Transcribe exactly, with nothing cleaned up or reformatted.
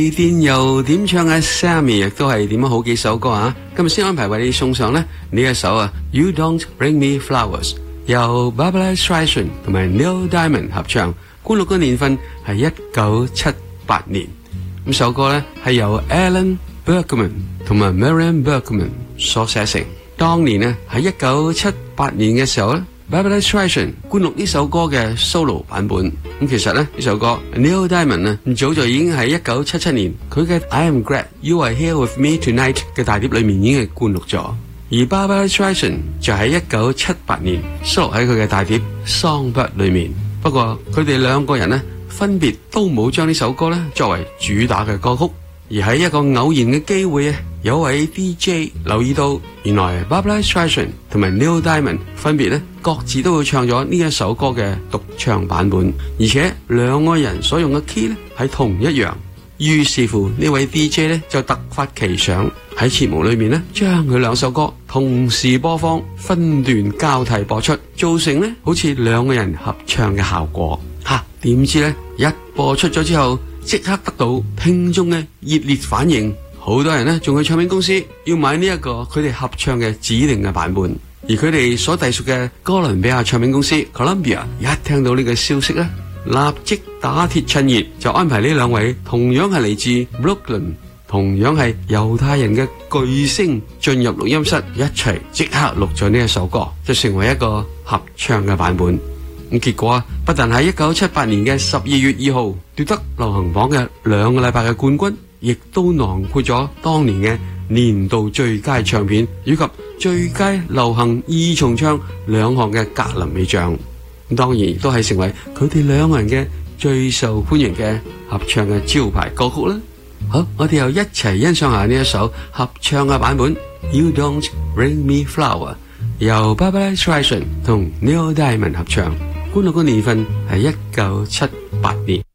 電郵點唱嘅 Sammy 亦都係點咗好幾首歌啊！今日先安排為你送上呢呢一首啊 You Don't Bring Me Flowers， 由 Barbra Streisand 同埋 Neil Diamond 合唱，灌錄嘅年份係一九七八年。咁首歌呢係由 Alan Bergman 同埋 Miriam Bergman 所寫成。當年呢喺一九七八年嘅時候呢Barbra Streisand 灌錄呢首歌嘅 solo 版本，咁其實咧呢首歌 Neil Diamond 啊，早就已經喺一九七七年佢嘅 I Am Glad You Are Here With Me Tonight 嘅大碟裏面已經係灌錄咗，而 Barbra Streisand 就喺一九七八年收錄喺佢嘅大碟 Songbird 裏面。不過佢哋兩個人呢，分別都冇將呢首歌咧作為主打嘅歌曲。而喺一個偶然嘅機會啊，有位 D J 留意到，原來 Barbra Streisand 同埋 Neil Diamond 分別咧各自都會唱咗呢一首歌嘅獨唱版本，而且兩個人所用嘅 key 咧係同一樣。於是乎呢位 D J 咧就突發奇想，喺節目裏面咧將佢兩首歌同時播放，分段交替播出，造成咧好似兩個人合唱嘅效果。吓，點知咧一播出咗之後，即刻得到聽眾嘅熱烈反應，好多人呢仲去唱片公司要買呢一個佢哋合唱嘅指定嘅版本。而佢哋所隸屬嘅哥倫比亞唱片公司 Columbia 一聽到呢個消息呢，立即打鐵趁熱，就安排呢兩位同樣係嚟自 Brooklyn、同樣係猶太人嘅巨星進入錄音室，一齊即刻錄咗呢一首歌，就成為一個合唱嘅版本。咁結果啊，不但喺一九七八年嘅十二月二號奪得流行榜嘅兩個禮拜嘅冠軍，亦都囊括咗當年嘅年度最佳唱片以及最佳流行二重唱兩項嘅格林美獎。咁當然亦都係成為佢哋兩個人嘅最受歡迎嘅合唱嘅招牌歌曲啦。好，我哋又一齊欣賞下呢一首合唱嘅版本 You Don't Bring Me Flower， 由 Barbra Streisand 同 Neil Diamond 合唱。灌錄嘅年份係一九七八年。